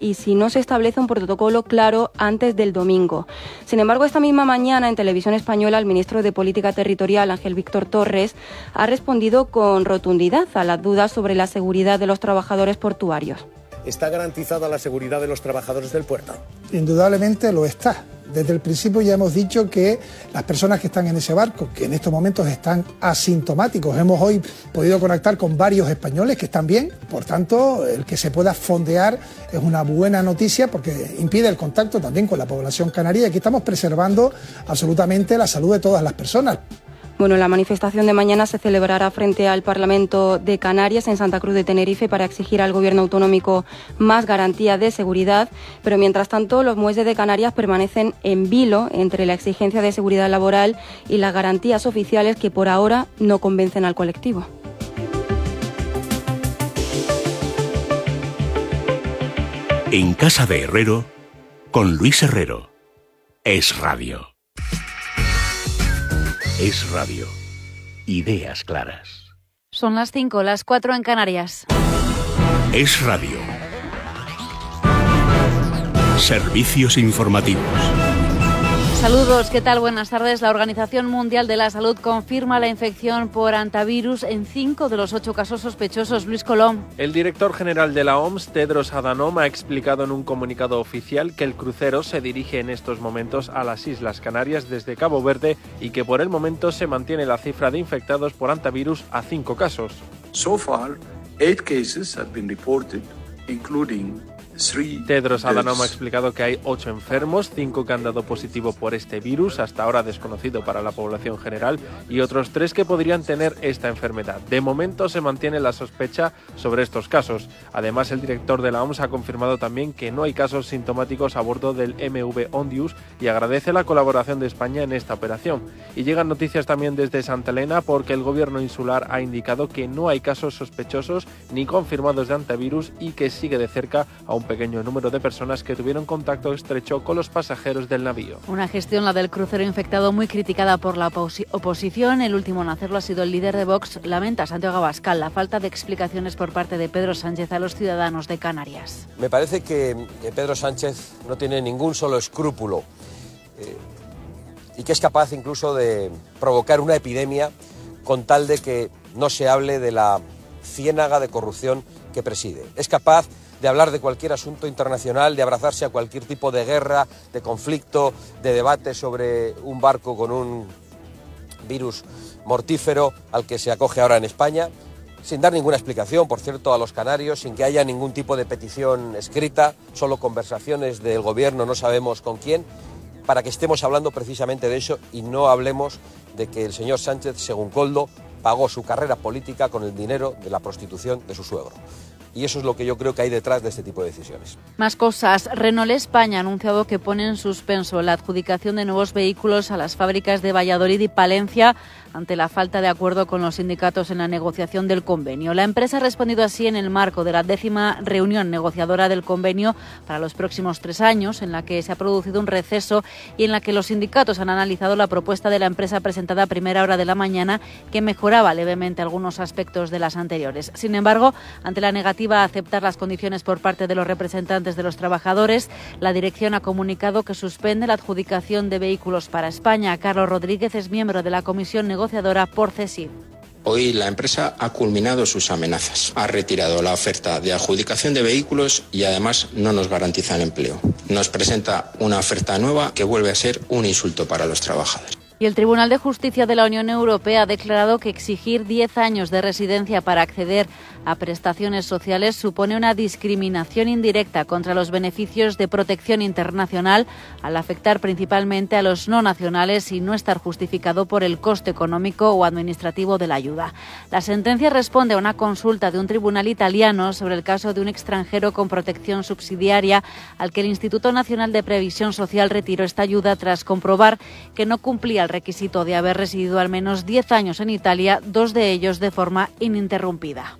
y si no se establece un protocolo claro antes del domingo. Sin embargo, esta misma mañana en Televisión Española el ministro de Política Territorial, Ángel Víctor Torres, ha respondido con rotundidad a las dudas sobre la seguridad de los trabajadores portuarios. ¿Está garantizada la seguridad de los trabajadores del puerto? Indudablemente lo está. Desde el principio ya hemos dicho que las personas que están en ese barco, que en estos momentos están asintomáticos, hemos hoy podido conectar con varios españoles que están bien, por tanto, el que se pueda fondear es una buena noticia porque impide el contacto también con la población canaria y aquí estamos preservando absolutamente la salud de todas las personas. Bueno, la manifestación de mañana se celebrará frente al Parlamento de Canarias en Santa Cruz de Tenerife para exigir al Gobierno autonómico más garantía de seguridad, pero mientras tanto los muelles de Canarias permanecen en vilo entre la exigencia de seguridad laboral y las garantías oficiales que por ahora no convencen al colectivo. En Casa de Herrero, con Luis Herrero. Es Radio. Es Radio. Ideas claras. Son las 5, las 4 en Canarias. Es Radio. Servicios informativos. Saludos, ¿qué tal? Buenas tardes. La Organización Mundial de la Salud confirma la infección por hantavirus en 5 de los 8 casos sospechosos. Luis Colom. El director general de la OMS, Tedros Adhanom, ha explicado en un comunicado oficial que el crucero se dirige en estos momentos a las Islas Canarias desde Cabo Verde y que por el momento se mantiene la cifra de infectados por hantavirus a 5 casos. So far, 8 cases have been reported, including Tedros Adhanom ha explicado que hay 8 enfermos, 5 que han dado positivo por este virus, hasta ahora desconocido para la población general, y otros 3 que podrían tener esta enfermedad. De momento se mantiene la sospecha sobre estos casos. Además, el director de la OMS ha confirmado también que no hay casos sintomáticos a bordo del MV Ondius y agradece la colaboración de España en esta operación. Y llegan noticias también desde Santa Elena porque el gobierno insular ha indicado que no hay casos sospechosos ni confirmados de hantavirus y que sigue de cerca a un pequeño número de personas que tuvieron contacto estrecho con los pasajeros del navío. Una gestión, la del crucero infectado, muy criticada por la oposición. El último en hacerlo ha sido el líder de Vox. Lamenta Santiago Abascal la falta de explicaciones por parte de Pedro Sánchez a los ciudadanos de Canarias. Me parece que Pedro Sánchez no tiene ningún solo escrúpulo y que es capaz incluso de provocar una epidemia con tal de que no se hable de la ciénaga de corrupción que preside. Es capaz de hablar de cualquier asunto internacional, de abrazarse a cualquier tipo de guerra, de conflicto, de debate sobre un barco con un virus mortífero al que se acoge ahora en España, sin dar ninguna explicación, por cierto, a los canarios, sin que haya ningún tipo de petición escrita, solo conversaciones del gobierno, no sabemos con quién, para que estemos hablando precisamente de eso y no hablemos de que el señor Sánchez, según Koldo, pagó su carrera política con el dinero de la prostitución de su suegro. Y eso es lo que yo creo que hay detrás de este tipo de decisiones. Más cosas. Renault España ha anunciado que pone en suspenso la adjudicación de nuevos vehículos a las fábricas de Valladolid y Palencia ante la falta de acuerdo con los sindicatos en la negociación del convenio. La empresa ha respondido así en el marco de la 10ª reunión negociadora del convenio para los próximos 3 años, en la que se ha producido un receso y en la que los sindicatos han analizado la propuesta de la empresa presentada a primera hora de la mañana, que mejoraba levemente algunos aspectos de las anteriores. Sin embargo, ante la negativa a aceptar las condiciones por parte de los representantes de los trabajadores, la dirección ha comunicado que suspende la adjudicación de vehículos para España. Carlos Rodríguez es miembro de la comisión negociadora por CESIF. Hoy la empresa ha culminado sus amenazas. Ha retirado la oferta de adjudicación de vehículos y además no nos garantiza el empleo. Nos presenta una oferta nueva que vuelve a ser un insulto para los trabajadores. Y el Tribunal de Justicia de la Unión Europea ha declarado que exigir 10 años de residencia para acceder a prestaciones sociales supone una discriminación indirecta contra los beneficios de protección internacional al afectar principalmente a los no nacionales y no estar justificado por el coste económico o administrativo de la ayuda. La sentencia responde a una consulta de un tribunal italiano sobre el caso de un extranjero con protección subsidiaria al que el Instituto Nacional de Previsión Social retiró esta ayuda tras comprobar que no cumplía el requisito de haber residido al menos 10 años en Italia, 2 de ellos de forma ininterrumpida.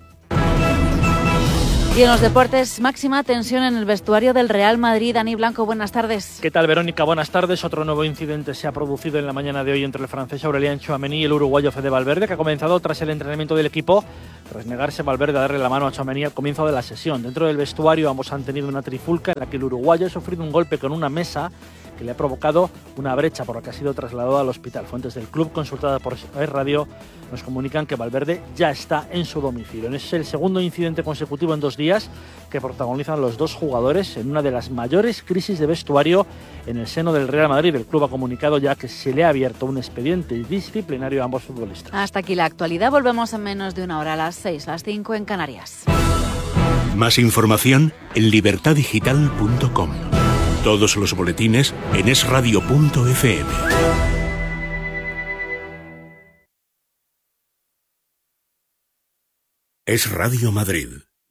Y en los deportes, máxima tensión en el vestuario del Real Madrid. Dani Blanco, buenas tardes. ¿Qué tal, Verónica? Buenas tardes. Otro nuevo incidente se ha producido en la mañana de hoy entre el francés Aurélien Tchouaméni y el uruguayo Fede Valverde, que ha comenzado tras el entrenamiento del equipo tras negarse Valverde a darle la mano a Tchouaméni al comienzo de la sesión. Dentro del vestuario ambos han tenido una trifulca en la que el uruguayo ha sufrido un golpe con una mesa que le ha provocado una brecha, por lo que ha sido trasladado al hospital. Fuentes del club consultadas por Es Radio nos comunican que Valverde ya está en su domicilio. Es el segundo incidente consecutivo en 2 días que protagonizan los dos jugadores en una de las mayores crisis de vestuario en el seno del Real Madrid. El club ha comunicado ya que se le ha abierto un expediente disciplinario a ambos futbolistas. Hasta aquí la actualidad. Volvemos en menos de una hora, a las 6, las 5 en Canarias. Más información en libertadigital.com. Todos los boletines en esradio.fm. Es Radio Madrid,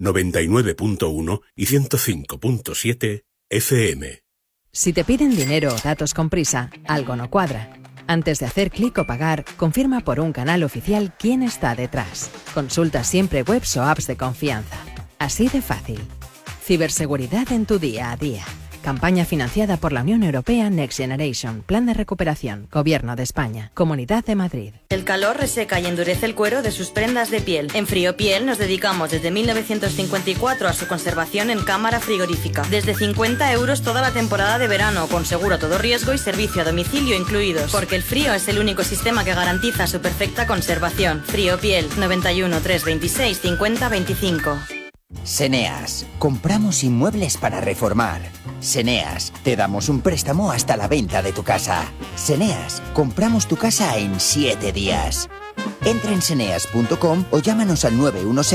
99.1 y 105.7 FM. Si te piden dinero o datos con prisa, algo no cuadra. Antes de hacer clic o pagar, confirma por un canal oficial quién está detrás. Consulta siempre webs o apps de confianza. Así de fácil. Ciberseguridad en tu día a día. Campaña financiada por la Unión Europea Next Generation, Plan de Recuperación, Gobierno de España, Comunidad de Madrid. El calor reseca y endurece el cuero de sus prendas de piel. En Friopiel nos dedicamos desde 1954 a su conservación en cámara frigorífica. Desde 50 € toda la temporada de verano, con seguro a todo riesgo y servicio a domicilio incluidos. Porque el frío es el único sistema que garantiza su perfecta conservación. Friopiel, 91 326 50 25. Seneas, compramos inmuebles para reformar. Seneas, te damos un préstamo hasta la venta de tu casa. Seneas, compramos tu casa en 7 días. Entra en seneas.com o llámanos al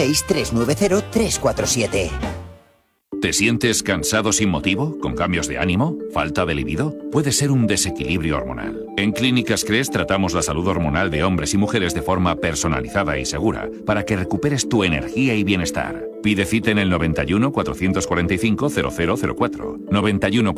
916-390-347. ¿Te sientes cansado sin motivo? ¿Con cambios de ánimo? ¿Falta de libido? Puede ser un desequilibrio hormonal. En Clínicas Cres tratamos la salud hormonal de hombres y mujeres de forma personalizada y segura para que recuperes tu energía y bienestar. Pide cita en el 91 445 0004, 91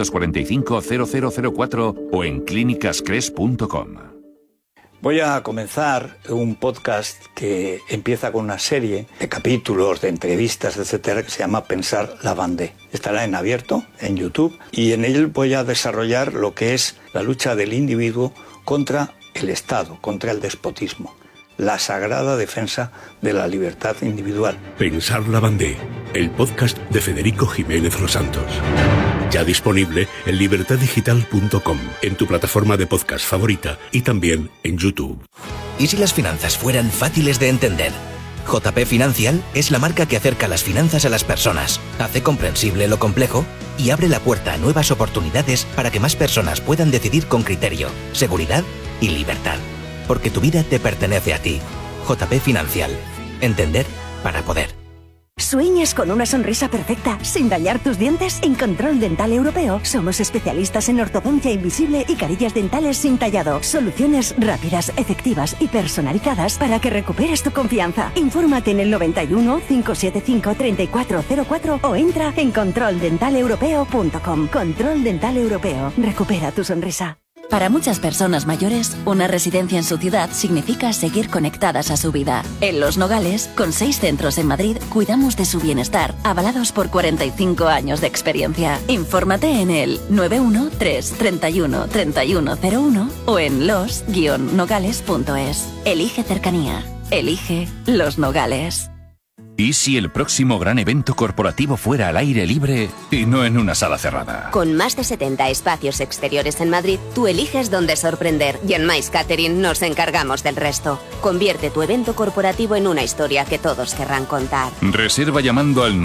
445 0004 o en clínicascres.com. Voy a comenzar un podcast que empieza con una serie de capítulos, de entrevistas, etcétera, que se llama Pensar la Bandé. Estará en abierto, en YouTube, y en él voy a desarrollar lo que es la lucha del individuo contra el Estado, contra el despotismo. La sagrada defensa de la libertad individual. Pensar la Bandé, el podcast de Federico Jiménez Los Santos. Ya disponible en libertadigital.com, en tu plataforma de podcast favorita y también en YouTube. ¿Y si las finanzas fueran fáciles de entender? JP Financial es la marca que acerca las finanzas a las personas, hace comprensible lo complejo y abre la puerta a nuevas oportunidades para que más personas puedan decidir con criterio, seguridad y libertad. Porque tu vida te pertenece a ti. JP Financial. Entender para poder. ¿Sueñas con una sonrisa perfecta sin dañar tus dientes? En Control Dental Europeo somos especialistas en ortodoncia invisible y carillas dentales sin tallado. Soluciones rápidas, efectivas y personalizadas para que recuperes tu confianza. Infórmate en el 91 575 3404 o entra en controldentalepropeo.com. Control Dental Europeo. Recupera tu sonrisa. Para muchas personas mayores, una residencia en su ciudad significa seguir conectadas a su vida. En Los Nogales, con 6 centros en Madrid, cuidamos de su bienestar, avalados por 45 años de experiencia. Infórmate en el 913 31 3101 o en los-nogales.es. Elige cercanía. Elige Los Nogales. ¿Y si el próximo gran evento corporativo fuera al aire libre y no en una sala cerrada? Con más de 70 espacios exteriores en Madrid, tú eliges dónde sorprender y en Mais Catering nos encargamos del resto. Convierte tu evento corporativo en una historia que todos querrán contar. Reserva llamando al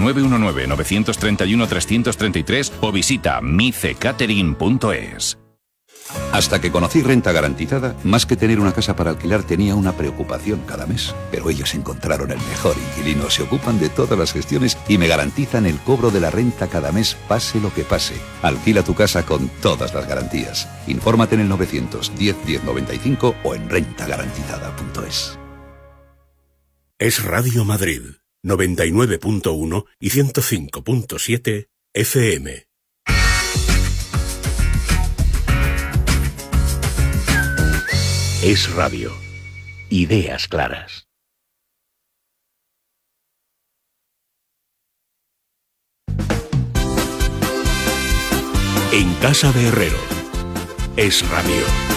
919-931-333 o visita micecatering.es. Hasta que conocí Renta Garantizada, más que tener una casa para alquilar tenía una preocupación cada mes. Pero ellos encontraron el mejor inquilino, se ocupan de todas las gestiones y me garantizan el cobro de la renta cada mes, pase lo que pase. Alquila tu casa con todas las garantías. Infórmate en el 910 1095 o en rentagarantizada.es. Es Radio Madrid, 99.1 y 105.7 FM. Es Radio. Ideas claras. En casa de Herrero. Es Radio.